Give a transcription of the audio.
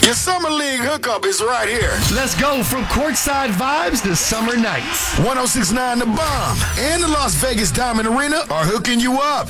Your Summer League hookup is right here. Let's go from courtside vibes to summer nights. 1069 The Bomb and the Las Vegas Diamond Arena are hooking you up.